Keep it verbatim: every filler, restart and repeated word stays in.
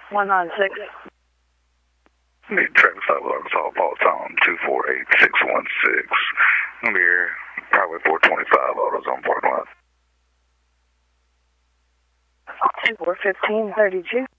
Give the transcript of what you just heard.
one nine six. Need traffic stop Arkansas, Paul Town, two four eight six one six. I'm here, Highway four twenty-five, AutoZone parking lot. two four fifteen thirty-two.